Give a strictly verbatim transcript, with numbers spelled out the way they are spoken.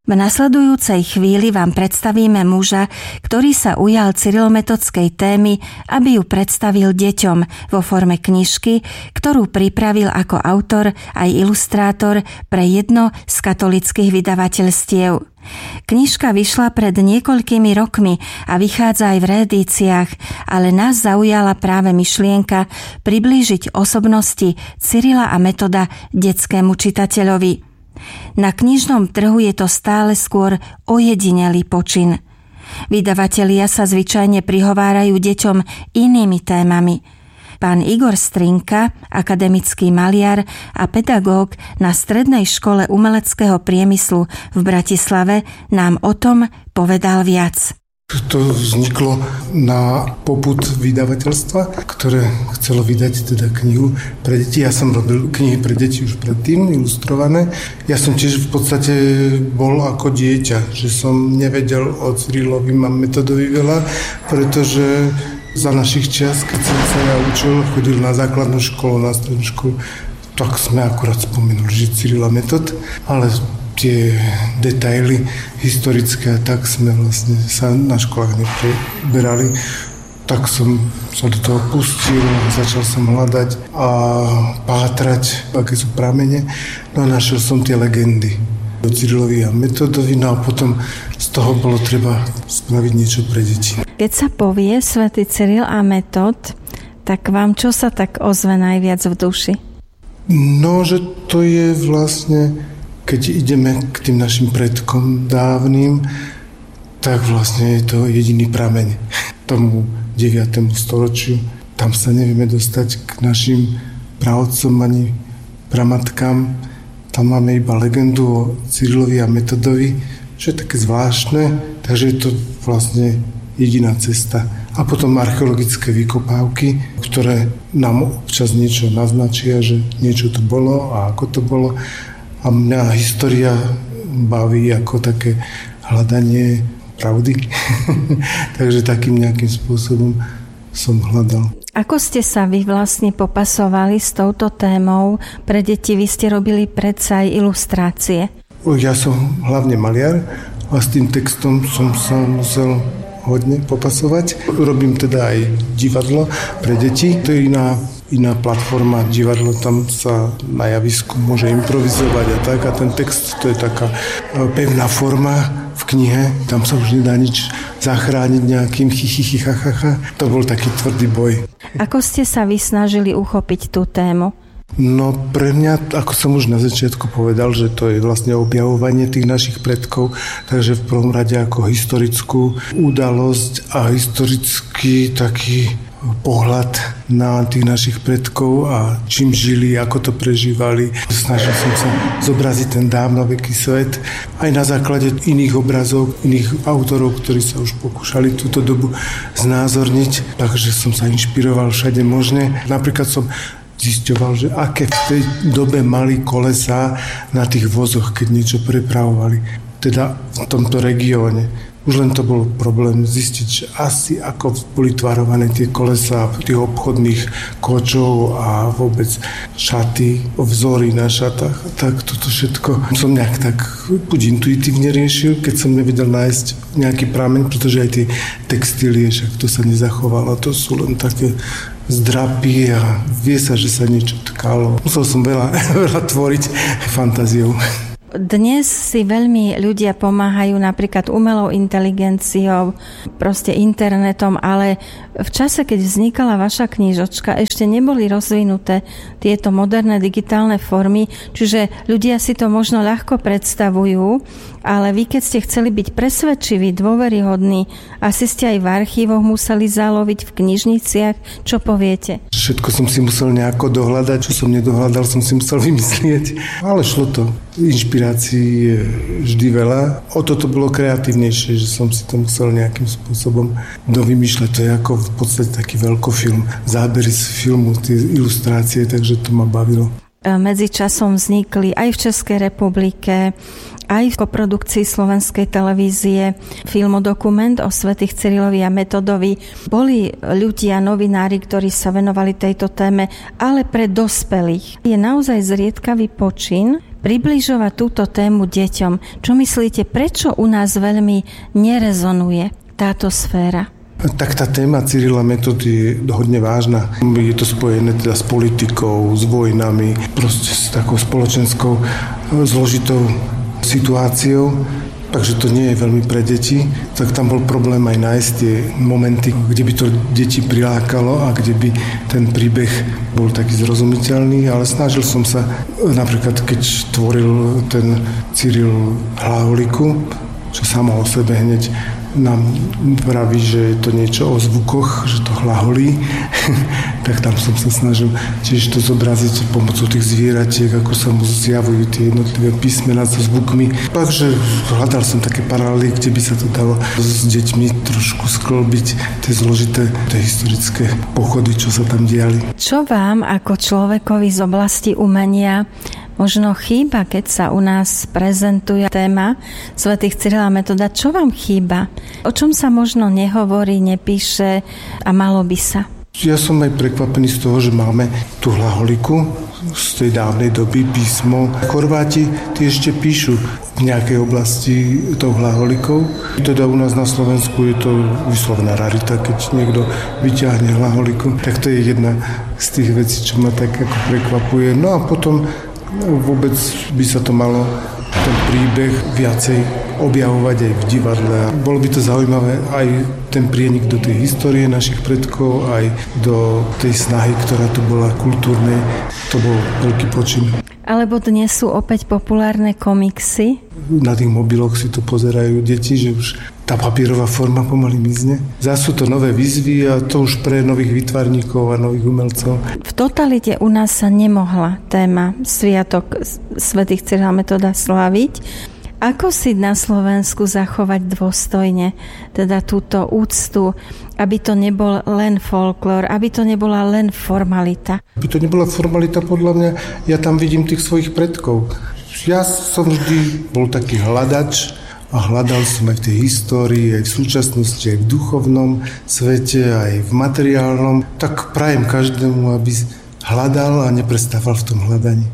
V nasledujúcej chvíli vám predstavíme muža, ktorý sa ujal cyrilometodskej témy, aby ju predstavil deťom vo forme knižky, ktorú pripravil ako autor aj ilustrátor pre jedno z katolických vydavateľstiev. Knižka vyšla pred niekoľkými rokmi a vychádza aj v reedíciách, ale nás zaujala práve myšlienka priblížiť osobnosti Cyrila a Metoda detskému čitateľovi. Na knižnom trhu je to stále skôr ojedinelý počin. Vydavatelia sa zvyčajne prihovárajú deťom inými témami. Pán Igor Strinka, akademický maliar a pedagóg na Strednej škole umeleckého priemyslu v Bratislave, nám o tom povedal viac. To vzniklo na popud vydavateľstva, ktoré chcelo vydať teda knihu pre deti. Ja som robil knihy pre deti už predtým, ilustrované. Ja som tiež v podstate bol ako dieťa, že som nevedel o Cyrilovi a Metodovi veľa, pretože za našich čias, keď som sa ja učil, chodil na základnú školu, na strednú školu, tak sme akurát spomenuli, že Cyril a Metod, ale tie detaily historické, tak sme vlastne sa na školách nepreberali. Tak som sa do toho pustil, začal som hľadať a pátrať, aké sú pramene. No a našiel som tie legendy o Cyrilovi a Metodovi, no a potom z toho bolo treba spraviť niečo pre deti. Keď sa povie svätý Cyril a Metod, tak vám čo sa tak ozve najviac v duši? No, že to je vlastne, keď ideme k tým našim predkom dávnym, tak vlastne je to jediný prameň tomu deviatemu storočiu. Tam sa nevieme dostať k našim praotcom ani pramatkám. Tam máme iba legendu o Cyrilovi a Metodovi, čo je také zvláštne, takže je to vlastne jediná cesta. A potom archeologické vykopávky, ktoré nám občas niečo naznačia, že niečo tu bolo a ako to bolo. A mňa história baví ako také hľadanie pravdy. Takže takým nejakým spôsobom som hľadal. Ako ste sa vy vlastne popasovali s touto témou? Pre deti vy ste robili predsa aj ilustrácie. Ja som hlavne maliar a s tým textom som sa musel hodne popasovať. Robím teda aj divadlo pre deti. To je iná, iná platforma divadlo, tam sa na javisku môže improvizovať a tak. A ten text, to je taká pevná forma v knihe. Tam sa už nedá nič zachrániť nejakým chichichichachacha. To bol taký tvrdý boj. Ako ste sa vy snažili uchopiť tú tému? No pre mňa, ako som už na začiatku povedal, že to je vlastne objavovanie tých našich predkov, takže v prvom rade ako historickú udalosť a historický taký pohľad na tých našich predkov a čím žili, ako to prežívali. Snažil som sa zobraziť ten dávnoveký svet aj na základe iných obrazov, iných autorov, ktorí sa už pokúšali túto dobu znázorniť, takže som sa inšpiroval všade možne. Napríklad som zisťoval, že aké v tej dobe mali kolesá na tých vozoch, keď niečo prepravovali. Teda v tomto regióne. Už len to bol problém zistiť, že asi ako boli tvarované tie kolesá tých obchodných kočov a vôbec šaty, vzory na šatách. Tak toto všetko som nejak tak buď intuitívne riešil, keď som nevedel nájsť nejaký prameň, pretože aj tie textílie, však to sa nezachovalo, to sú len také zdrapy a vie sa, že sa niečo tkalo. Musel som veľa, veľa tvoriť fantáziou. Dnes si veľmi ľudia pomáhajú napríklad umelou inteligenciou, proste internetom, ale v čase, keď vznikala vaša knižočka, ešte neboli rozvinuté tieto moderné digitálne formy, čiže ľudia si to možno ľahko predstavujú, ale vy, keď ste chceli byť presvedčiví, dôveryhodní, asi ste aj v archívoch museli zaloviť v knižniciach, čo poviete? Všetko som si musel nejako dohľadať, čo som nedohľadal, som si musel vymyslieť, ale šlo to. Inšpirácií je vždy veľa. O toto bolo kreatívnejšie, že som si to musel nejakým spôsobom dovymýšľať. To je ako v podstate taký veľkofilm. Zábery z filmu, tie ilustrácie, takže to ma bavilo. Medzičasom vznikli aj v Českej republike, aj v koprodukcii Slovenskej televízie filmodokument o svätých Cyrilovi a Metodovi. Boli ľudia, novinári, ktorí sa venovali tejto téme, ale pre dospelých. Je naozaj zriedkavý počin približovať túto tému deťom. Čo myslíte, prečo u nás veľmi nerezonuje táto sféra? Tak tá téma Cyrila Metody je hodne vážna. Je to spojené teda s politikou, s vojnami, proste s takou spoločenskou zložitou situáciou. Takže to nie je veľmi pre deti. Tak tam bol problém aj nájsť tie momenty, kde by to deti prilákalo a kde by ten príbeh bol taký zrozumiteľný, ale snažil som sa, napríklad keď tvoril ten Cyril Hlaholiku, čo samo o sebe hneď nám praví, že je to niečo o zvukoch, že to hlaholí, tak tam som sa snažil tiež to zobraziť pomocou tých zvieratiek, ako sa mu zjavujú tie jednotlivé písmená so zvukmi. Takže hľadal som také paralely, kde by sa to dalo s deťmi trošku sklbiť tie zložité, tie historické pochody, čo sa tam diali. Čo vám ako človekovi z oblasti umenia možno chýba, keď sa u nás prezentuje téma svätých Cyrila a Metoda? Čo vám chýba? O čom sa možno nehovorí, nepíše a malo by sa? Ja som aj prekvapený z toho, že máme tú Hlaholiku z tej dávnej doby, písmo. Chorváti tí ešte píšu v nejakej oblasti tou Hlaholikou. Teda u nás na Slovensku je to vyslovná rarita, keď niekto vyťahne Hlaholiku. Tak to je jedna z tých vecí, čo ma tak ako prekvapuje. No a potom vôbec by sa to malo ten príbeh viacej objavovať aj v divadle. Bolo by to zaujímavé aj ten prienik do tej histórie našich predkov, aj do tej snahy, ktorá tu bola kultúrnej. To bol veľký počin. Alebo dnes sú opäť populárne komiksy. Na tých mobiloch si to pozerajú deti, že už tá papierová forma pomaly mizne. Zas sú to nové výzvy a to už pre nových výtvarníkov a nových umelcov. V totalite u nás sa nemohla téma Sviatok svätých Cyrila a Metoda sláviť. Ako si na Slovensku zachovať dôstojne teda túto úctu, aby to nebol len folklór, aby to nebola len formalita? Aby to nebola formalita, podľa mňa, ja tam vidím tých svojich predkov. Ja som vždy bol taký hľadač a hľadal som aj v tej histórii, aj v súčasnosti, aj v duchovnom svete, aj v materiálnom. Tak prajem každému, aby hľadal a neprestával v tom hľadaní.